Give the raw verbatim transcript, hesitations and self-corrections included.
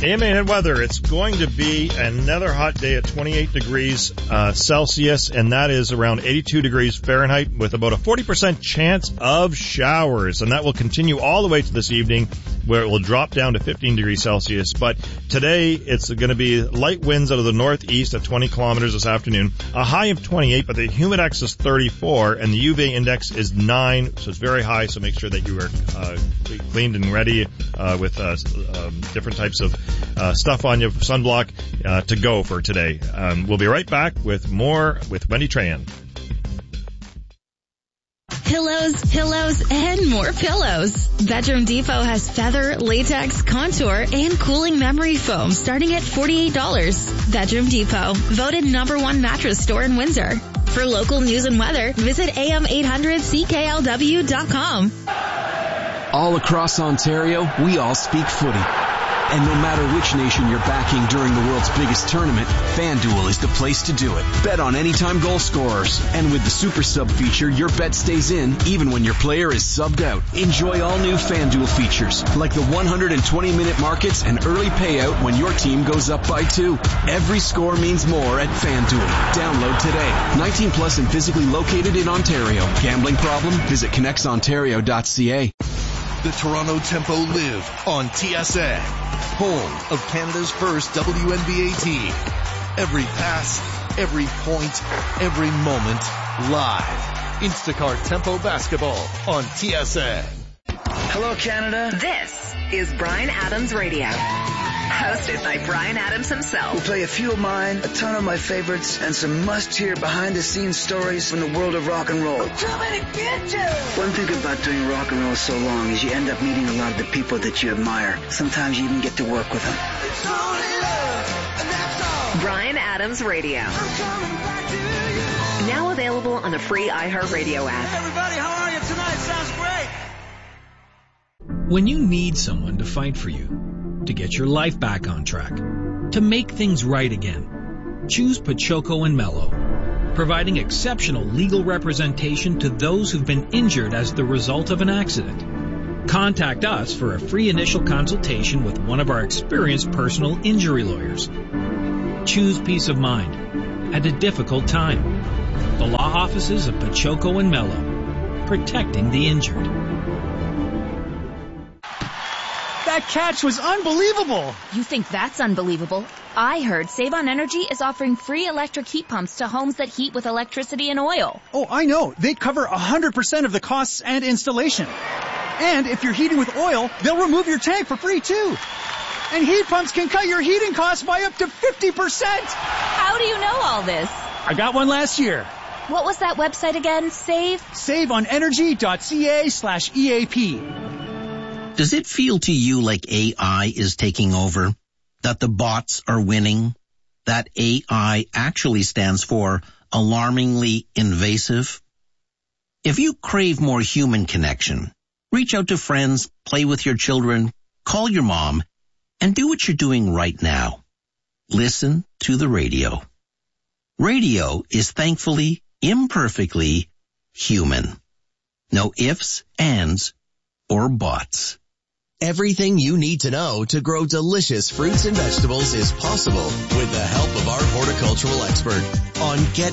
A M A weather, it's going to be another hot day at twenty-eight degrees uh, Celsius, and that is around eighty-two degrees Fahrenheit with about a forty percent chance of showers. And that will continue all the way to this evening where it will drop down to fifteen degrees Celsius. But today it's going to be light winds out of the northeast at twenty kilometers this afternoon, a high of twenty-eight, but the humidex is thirty-four and the U V A index is nine, so it's very high. So make sure that you are uh, cleaned and ready uh, with uh, uh, different types of Uh, stuff on your sunblock uh, to go for today. Um, we'll be right back with more with Wendy Tran. Pillows, pillows, and more pillows. Bedroom Depot has feather, latex, contour, and cooling memory foam starting at forty-eight dollars. Bedroom Depot, voted number one mattress store in Windsor. For local news and weather, visit A M eight hundred C K L W dot com. All across Ontario, we all speak footy. And no matter which nation you're backing during the world's biggest tournament, FanDuel is the place to do it. Bet on anytime goal scorers. And with the Super Sub feature, your bet stays in even when your player is subbed out. Enjoy all new FanDuel features, like the one hundred twenty minute markets and early payout when your team goes up by two. Every score means more at FanDuel. Download today. nineteen plus and physically located in Ontario. Gambling problem? Visit connects ontario dot c a. The Toronto Tempo live on T S A, home of Canada's first W N B A team. Every pass, every point, every moment, live. Instacart Tempo Basketball on T S A. Hello, Canada. This is Bryan Adams Radio, hosted by Bryan Adams himself. We'll play a few of mine, a ton of my favorites, and some must-hear behind-the-scenes stories from the world of rock and roll. One thing about doing rock and roll so long is you end up meeting a lot of the people that you admire. Sometimes you even get to work with them. Bryan Adams Radio. Now available on the free iHeartRadio app. Everybody, how are you tonight? Sounds great. When you need someone to fight for you, to get your life back on track, to make things right again, choose Pachoco and Mello, providing exceptional legal representation to those who've been injured as the result of an accident. Contact us for a free initial consultation with one of our experienced personal injury lawyers. Choose peace of mind at a difficult time. The law offices of Pachoco and Mello, protecting the injured. That catch was unbelievable. You think that's unbelievable? I heard Save On Energy is offering free electric heat pumps to homes that heat with electricity and oil. Oh, I know. They cover one hundred percent of the costs and installation. And if you're heating with oil, they'll remove your tank for free, too. And heat pumps can cut your heating costs by up to fifty percent. How do you know all this? I got one last year. What was that website again? Save? save on energy dot c a slash E A P. Does it feel to you like A I is taking over? That the bots are winning? That A I actually stands for alarmingly invasive? If you crave more human connection, reach out to friends, play with your children, call your mom, and do what you're doing right now. Listen to the radio. Radio is thankfully, imperfectly human. No ifs, ands, or buts. Everything you need to know to grow delicious fruits and vegetables is possible with the help of our horticultural expert on Get